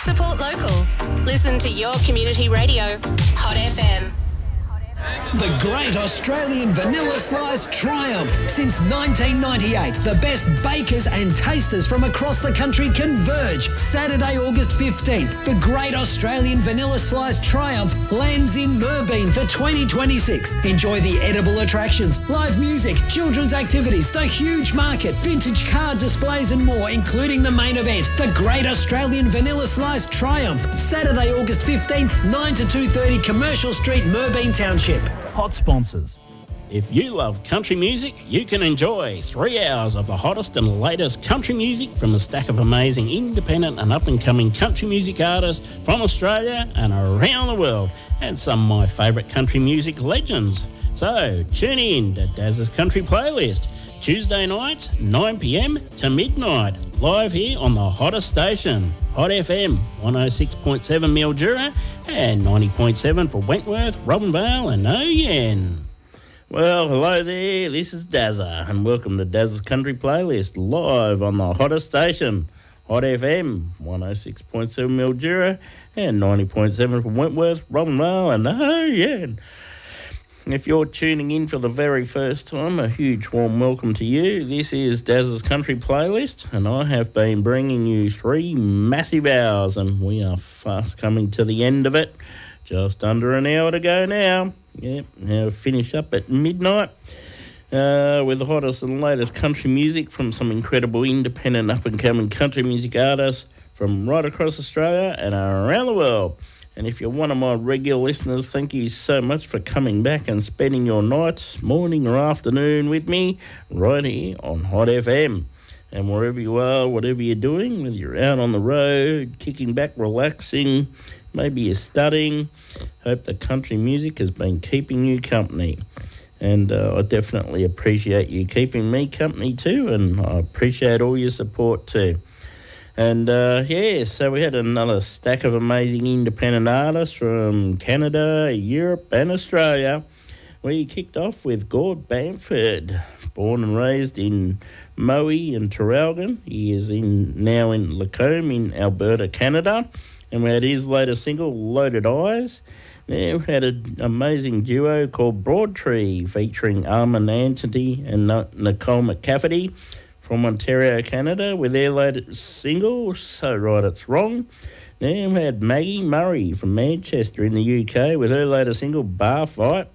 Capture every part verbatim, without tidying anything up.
Support local. Listen to your community radio. Hot F M. The Great Australian Vanilla Slice Triumph. Since nineteen ninety-eight, the best bakers and tasters from across the country converge. Saturday, August fifteenth, the Great Australian Vanilla Slice Triumph lands in Merbeen for twenty twenty-six. Enjoy the edible attractions, live music, children's activities, the huge market, vintage car displays and more, including the main event, the Great Australian Vanilla Slice Triumph. Saturday, August fifteenth, nine to two thirty Commercial Street, Merbeen Township. Hot sponsors. If you love country music, you can enjoy three hours of the hottest and latest country music from a stack of amazing independent and up-and-coming country music artists from Australia and around the world, and some of my favourite country music legends. So tune in to Daz's Country Playlist, Tuesday nights, nine p m to midnight, live here on the hottest station, Hot F M, one oh six point seven Mildura and ninety point seven for Wentworth, Robinvale and Oyen. Well, hello there, this is Dazza, and welcome to Daz's Country Playlist, live on the hottest station, Hot F M, one oh six point seven Mildura and ninety point seven for Wentworth, Robinvale and Oyen. If you're tuning in for the very first time, a huge warm welcome to you. This is Daz's Country Playlist, and I have been bringing you three massive hours, and we are fast coming to the end of it. Just under an hour to go now. Yep, now finish up at midnight uh, with the hottest and latest country music from some incredible independent up-and-coming country music artists from right across Australia and around the world. And if you're one of my regular listeners, thank you so much for coming back and spending your night, morning or afternoon with me right here on Hot F M. And wherever you are, whatever you're doing, whether you're out on the road, kicking back, relaxing, maybe you're studying, hope the country music has been keeping you company. And uh, I definitely appreciate you keeping me company too, and I appreciate all your support too. And, uh, yeah, so we had another stack of amazing independent artists from Canada, Europe and Australia. We kicked off with Gord Bamford, born and raised in Moe and Traralgon. He is in now in Lacombe in Alberta, Canada. And we had his latest single, Loaded Eyes. Then we had an amazing duo called Broadtree, featuring Armand Anthony and Nicole McCafferty from Ontario, Canada, with their latest single, So Right It's Wrong. Then we had Maggie Murray from Manchester in the U K with her latest single, Bar Fight.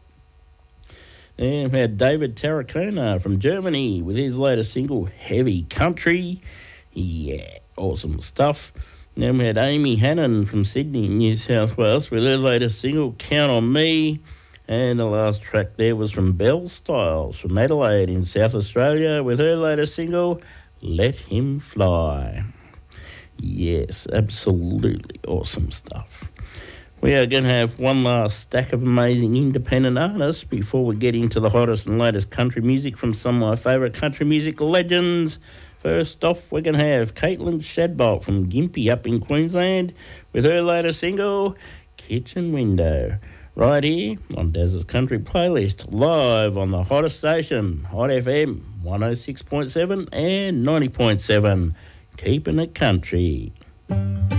Then we had David Tarracona from Germany with his latest single, Heavy Country. Yeah, awesome stuff. Then we had Amy Hannon from Sydney, New South Wales, with her latest single, Count on Me. And the last track there was from Belle Styles from Adelaide in South Australia with her latest single, Let Him Fly. Yes, absolutely awesome stuff. We are going to have one last stack of amazing independent artists before we get into the hottest and latest country music from some of my favourite country music legends. First off, we're going to have Caitlin Shadbolt from Gympie up in Queensland with her latest single, Kitchen Window. Right here on Daz's Country Playlist, live on the hottest station, Hot F M, one oh six point seven and ninety point seven. Keeping it country.